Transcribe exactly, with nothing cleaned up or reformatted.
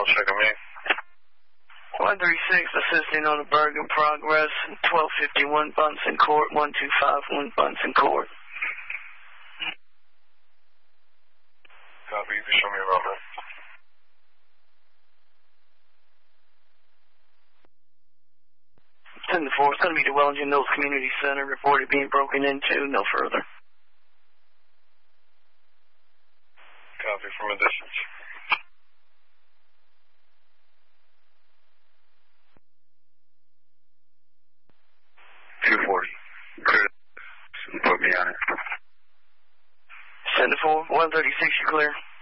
General, checking me. one thirty-six, assisting on a Bergen Progress, twelve fifty-one Bunsen Court, one two five one Bunsen Court. Copy, you can show me around that. ten to four, it's going to be the Wellington Mills Community Center, reported being broken into, no further. Copy from a distance. two forty. Clear. Put me on it. ten to four, one thirty-six, you're clear.